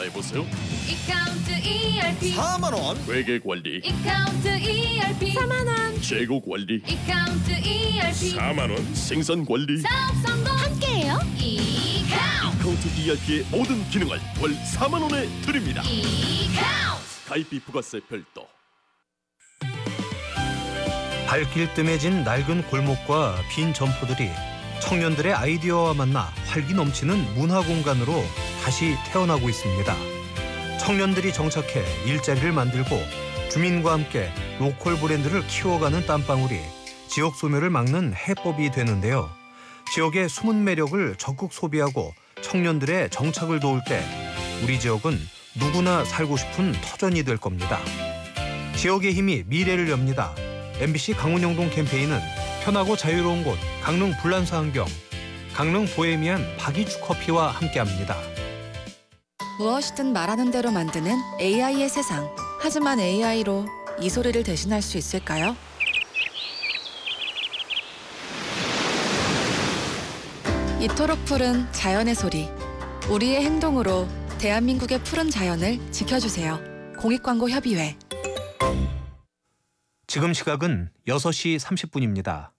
해보세요. 이카운트 ERP 4만 원. 회계 관리, 이카운트 ERP 4만 원. 재고 관리, 이카운트 ERP 4만 원. 생산 관리. 사업 성공 함께해요. 이카운트 카운트 ERP의 모든 기능을 월 4만 원에 드립니다. 이카운트 가입비 부가세 별도. 발길 뜸해진 낡은 골목과 빈 점포들이 청년들의 아이디어와 만나 활기 넘치는 문화 공간으로 다시 태어나고 있습니다. 청년들이 정착해 일자리를 만들고 주민과 함께 로컬 브랜드를 키워가는 땀방울이 지역 소멸을 막는 해법이 되는데요. 지역의 숨은 매력을 적극 소비하고 청년들의 정착을 도울 때 우리 지역은 누구나 살고 싶은 터전이 될 겁니다. 지역의 힘이 미래를 엽니다. MBC 강원영동 캠페인은 편하고 자유로운 곳 강릉 불란서 환경, 강릉 보헤미안 박이주 커피와 함께합니다. 무엇이든 말하는 대로 만드는 AI의 세상. 하지만 AI로 이 소리를 대신할 수 있을까요? 이토록 푸른 자연의 소리. 우리의 행동으로 대한민국의 푸른 자연을 지켜주세요. 공익광고협의회. 지금 시각은 6시 30분입니다.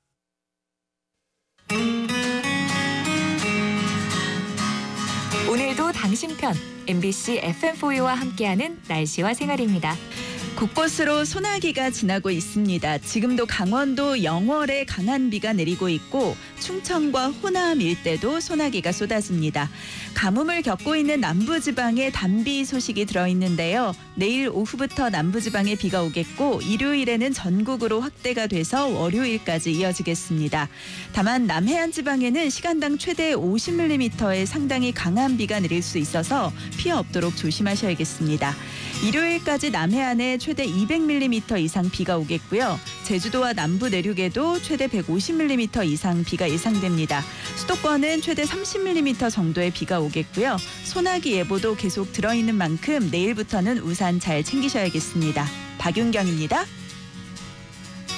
오늘도 당신 편 MBC FM4U와 함께하는 날씨와 생활입니다. 곳곳으로 소나기가 지나고 있습니다. 지금도 강원도 영월에 강한 비가 내리고 있고 충청과 호남 일대도 소나기가 쏟아집니다. 가뭄을 겪고 있는 남부지방에 단비 소식이 들어있는데요. 내일 오후부터 남부지방에 비가 오겠고 일요일에는 전국으로 확대가 돼서 월요일까지 이어지겠습니다. 다만 남해안 지방에는 시간당 최대 50mm의 상당히 강한 비가 내릴 수 있어서 피해 없도록 조심하셔야겠습니다. 일요일까지 남해안에 최대 200mm 이상 비가 오겠고요. 제주도와 남부 내륙에도 최대 150mm 이상 비가 예상됩니다. 수도권은 최대 30mm 정도의 비가 오겠고요. 소나기 예보도 계속 들어있는 만큼 내일부터는 우산 잘 챙기셔야겠습니다. 박윤경입니다.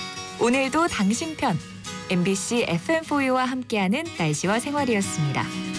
오늘도 당신 편 MBC FM4U와 함께하는 날씨와 생활이었습니다.